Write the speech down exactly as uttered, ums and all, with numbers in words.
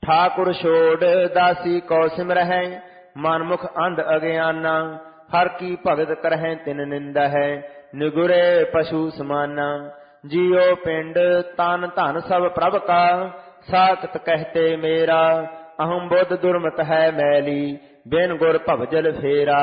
ठाकुर छोड़ दासी को सिमरहै, मनमुख अंध अज्ञाना। हर की भगत करहै तिन निंदा है, निगुरे पशु समाना। जियो पिंड तन धन सब प्रभ का, साखत कहते मेरा। अहम बुद्ध दुर्मत है मैली, बिन गुर भवजल फेरा।